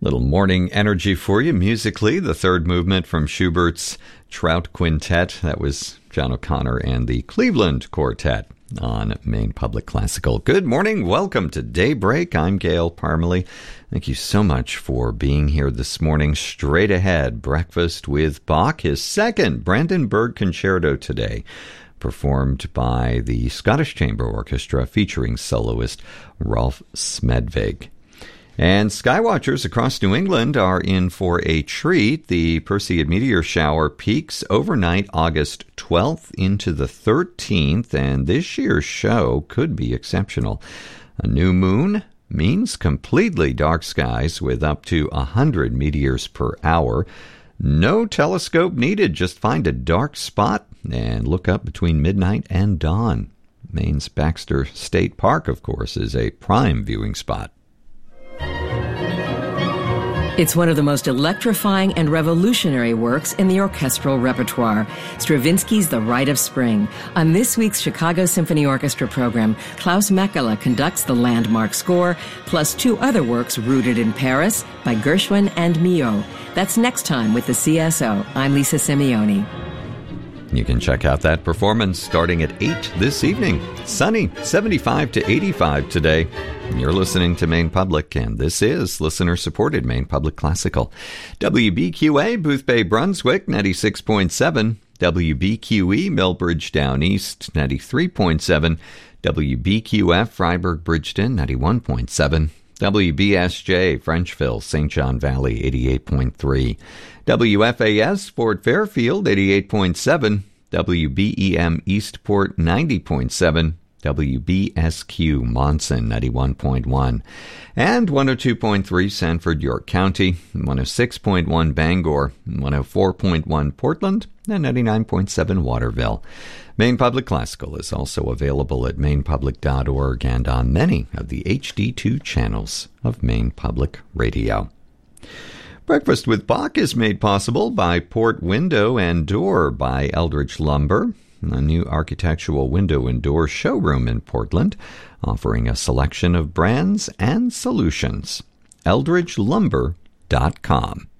Little morning energy for you musically. The third movement from Schubert's Trout Quintet. That was John O'Connor and the Cleveland Quartet on Maine Public Classical. Good morning. Welcome to Daybreak. I'm Gail Parmalee. Thank you so much for being here this morning. Straight ahead, Breakfast with Bach, his second Brandenburg Concerto today, performed by the Scottish Chamber Orchestra featuring soloist Rolf Smedvig. And skywatchers across New England are in for a treat. The Perseid meteor shower peaks overnight August 12th into the 13th, and this year's show could be exceptional. A new moon means completely dark skies with up to 100 meteors per hour. No telescope needed. Just find a dark spot and look up between midnight and dawn. Maine's Baxter State Park, of course, is a prime viewing spot. It's one of the most electrifying and revolutionary works in the orchestral repertoire, Stravinsky's The Rite of Spring. On this week's Chicago Symphony Orchestra program, Klaus Mekala conducts the landmark score, plus two other works rooted in Paris by Gershwin and Milhaud. That's next time with the CSO. I'm Lisa Simeone. You can check out that performance starting at 8 this evening. Sunny, 75 to 85 today. You're listening to Maine Public, and this is listener-supported Maine Public Classical. WBQA, Boothbay, Brunswick, 96.7. WBQE, Millbridge, Down East, 93.7. WBQF, Freiburg, Bridgeton, 91.7. WBSJ, Frenchville, St. John Valley, 88.3. WFAS, Fort Fairfield, 88.7. WBEM, Eastport, 90.7. WBSQ, Monson, 91.1. And 102.3, Sanford, York County, 106.1, Bangor, 104.1, Portland, and 99.7, Waterville. Maine Public Classical is also available at mainepublic.org and on many of the HD2 channels of Maine Public Radio. Breakfast with Bach is made possible by Port Window and Door by Eldridge Lumber, a new architectural window and door showroom in Portland, offering a selection of brands and solutions. EldridgeLumber.com.